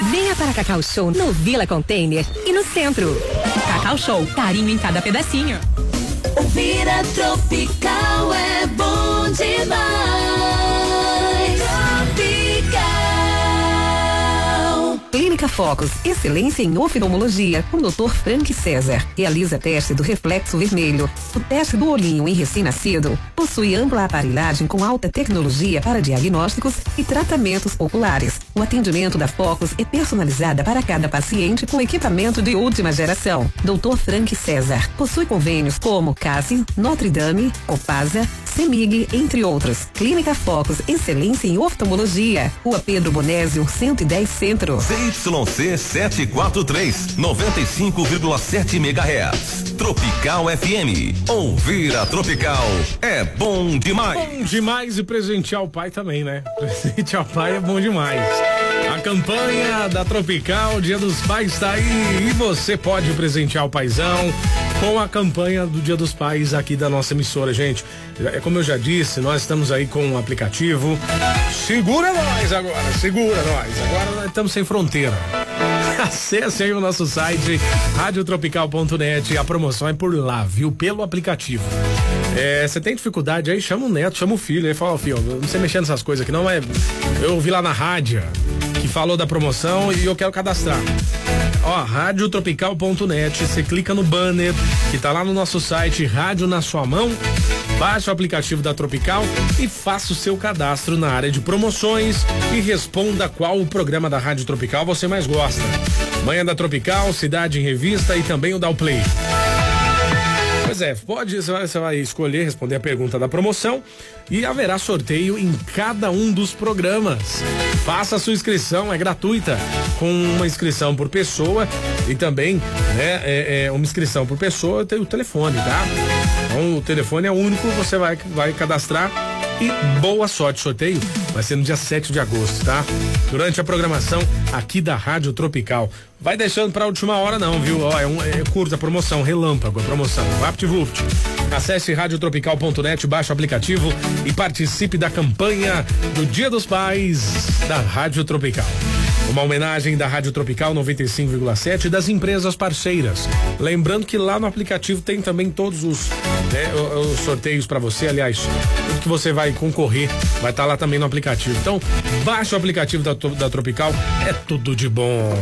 Venha para Cacau Show no Vila Container e no centro. Cacau Show, carinho em cada pedacinho. Ouvir a Tropical é bom demais. Tropical. Clínica Focus, excelência em oftalmologia, com o Dr. Frank César. Realiza teste do reflexo vermelho, o teste do olhinho em recém-nascido. Possui ampla aparelhagem com alta tecnologia para diagnósticos e tratamentos oculares. O atendimento da Focus é personalizada para cada paciente com equipamento de última geração. Dr. Frank César possui convênios como CASI, Notre Dame, Copasa, CEMIG, entre outros. Clínica Focus, excelência em oftalmologia. Rua Pedro Bonésio, 110 Centro. ZYC 743, 95,7 MHz. Tropical FM. Ouvir a Tropical é bom demais. Bom demais e presentear o pai também, né? Presentear o pai é bom demais. A campanha da Tropical, Dia dos Pais, tá aí e você pode presentear o paizão com a campanha do Dia dos Pais aqui da nossa emissora, gente. É como eu já disse, nós estamos aí com um aplicativo. Segura nós agora, segura nós. Agora nós estamos sem fronteira. Acesse aí o nosso site radiotropical.net. A promoção é por lá, viu? Pelo aplicativo. Você tem dificuldade aí, chama o neto, chama o filho. Aí fala, filho, não sei mexer nessas coisas aqui não, mas eu ouvi lá na rádio que falou da promoção e eu quero cadastrar. Ó, radiotropical.net, você clica no banner que tá lá no nosso site, Rádio na Sua Mão, baixa o aplicativo da Tropical e faça o seu cadastro na área de promoções e responda qual o programa da Rádio Tropical você mais gosta. Manhã da Tropical, Cidade em Revista e também o Dá o Play. Pois é, você vai escolher responder a pergunta da promoção e haverá sorteio em cada um dos programas. Faça a sua inscrição, é gratuita, com uma inscrição por pessoa e também, né, uma inscrição por pessoa tem o telefone, tá? Então o telefone é único, você vai cadastrar e boa sorte. Sorteio vai ser no dia 7 de agosto, tá? Durante a programação aqui da Rádio Tropical. Vai deixando pra última hora não, viu? Ó, é curta a promoção, relâmpago a promoção. VaptVupt. Acesse radiotropical.net, baixe o aplicativo e participe da campanha do Dia dos Pais da Rádio Tropical. Uma homenagem da Rádio Tropical 95,7 das empresas parceiras. Lembrando que lá no aplicativo tem também todos os sorteios para você, aliás, tudo que você vai concorrer vai estar lá também no aplicativo. Então, baixe o aplicativo da Tropical, é tudo de bom.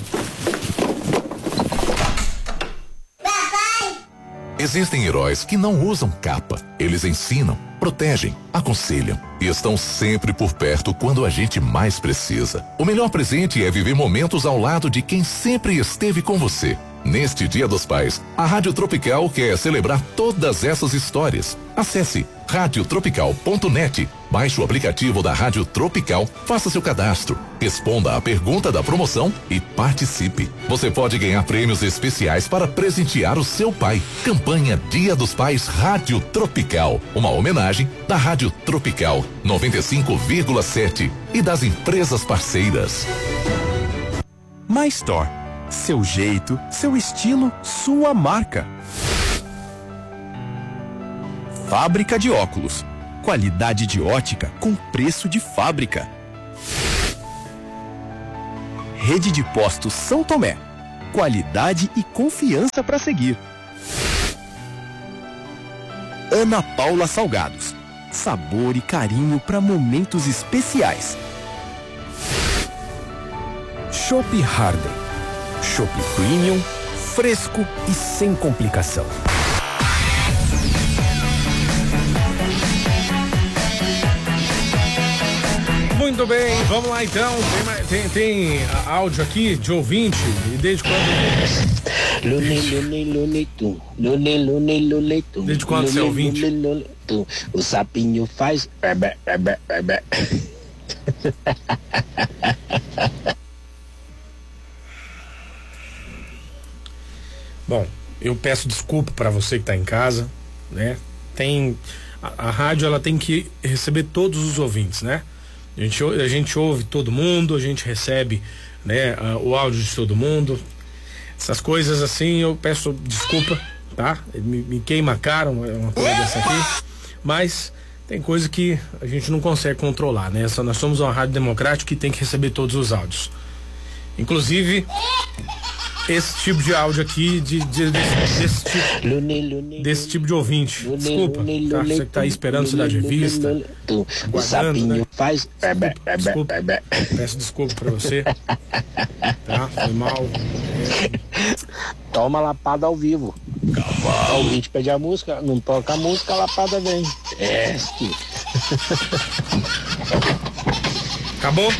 Existem heróis que não usam capa. Eles ensinam, protegem, aconselham e estão sempre por perto quando a gente mais precisa. O melhor presente é viver momentos ao lado de quem sempre esteve com você. Neste Dia dos Pais, a Rádio Tropical quer celebrar todas essas histórias. Acesse radiotropical.net, baixe o aplicativo da Rádio Tropical, faça seu cadastro, responda à pergunta da promoção e participe. Você pode ganhar prêmios especiais para presentear o seu pai. Campanha Dia dos Pais Rádio Tropical, uma homenagem da Rádio Tropical 95,7 e das empresas parceiras. MyStore. Seu jeito, seu estilo, sua marca. Fábrica de óculos. Qualidade de ótica com preço de fábrica. Rede de Postos São Tomé. Qualidade e confiança para seguir. Ana Paula Salgados. Sabor e carinho para momentos especiais. Chopp Harden. Chopp Premium, fresco e sem complicação. Muito bem, vamos lá então. Tem áudio aqui de ouvinte. E desde quando? Desde quando você é ouvinte? O sapinho faz. Bom, eu peço desculpa para você que tá em casa, né? A rádio, ela tem que receber todos os ouvintes, né? A gente ouve todo mundo, a gente recebe, né, o áudio de todo mundo. Essas coisas assim, eu peço desculpa, tá? Me queima a cara uma coisa dessa aqui, mas tem coisa que a gente não consegue controlar, né? Nós somos uma rádio democrática que tem que receber todos os áudios. Inclusive, esse tipo de áudio aqui, desse tipo de ouvinte. Desculpa, tá? Você que tá aí esperando Cidade Revista. O sapinho, né? Faz. Desculpa. Peço desculpa pra você. Tá? Foi mal. Toma lapada ao vivo. O ouvinte pede a música, não toca a música, a lapada vem. Acabou?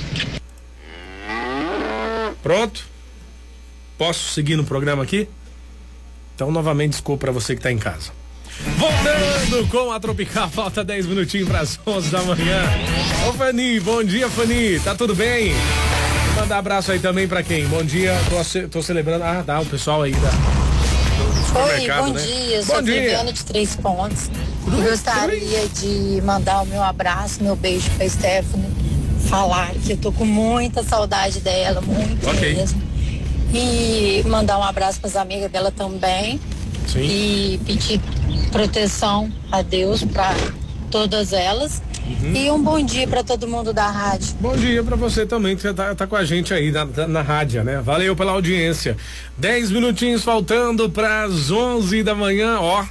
Pronto? Posso seguir no programa aqui? Então, novamente, desculpa pra você que tá em casa. Voltando com a Tropical, falta 10 minutinhos pras 11 da manhã. Ô Fani, bom dia, Fani, tá tudo bem? Vou mandar abraço aí também pra quem? Bom dia, tô celebrando, o pessoal aí do supermercado, bom né? dia, eu sou Viviane de Três Pontos. Eu gostaria de mandar o meu abraço, meu beijo pra Stephanie, falar que eu tô com muita saudade dela, muito mesmo. E mandar um abraço para as amigas dela também. Sim. E pedir proteção a Deus para todas elas. E um bom dia para todo mundo da rádio. Bom dia para você também, que você tá com a gente aí na rádio, né? Valeu pela audiência. 10 minutinhos faltando para as 11 da manhã, ó.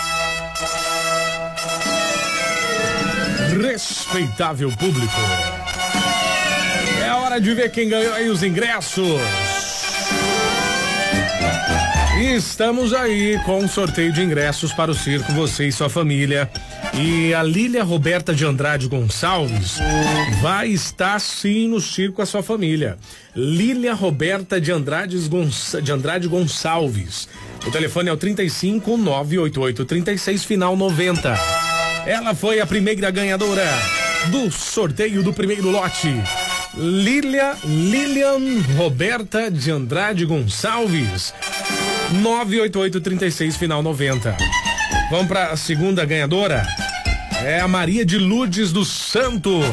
Respeitável público. É hora de ver quem ganhou aí os ingressos. Estamos aí com um sorteio de ingressos para o circo, você e sua família. E a Lília Roberta de Andrade Gonçalves vai estar sim no circo com a sua família. Lília Roberta de Andrade Gonçalves. O telefone é o 35 988 36 final 90. Ela foi a primeira ganhadora do sorteio do primeiro lote. Lilian Roberta de Andrade Gonçalves. 98836 final 90. Vamos para a segunda ganhadora. É a Maria de Lourdes dos Santos.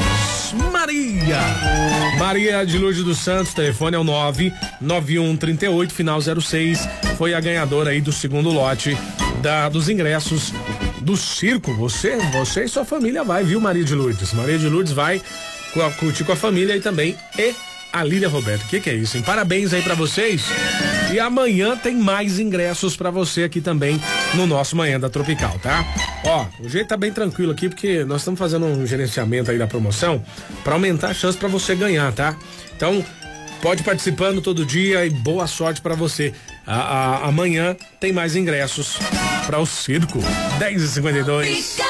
Maria de Lourdes dos Santos, telefone é o 99138 final 06. Foi a ganhadora aí do segundo lote dos ingressos do circo. Você e sua família vai, viu, Maria de Lourdes? Maria de Lourdes vai curtir com a família e também a Lília Roberto. Que é isso, hein? Parabéns aí pra vocês. E amanhã tem mais ingressos pra você aqui também no nosso Manhã da Tropical, tá? Ó, o jeito tá bem tranquilo aqui porque nós estamos fazendo um gerenciamento aí da promoção pra aumentar a chance pra você ganhar, tá? Então, pode participando todo dia e boa sorte pra você. Amanhã tem mais ingressos pra o circo. 10h52.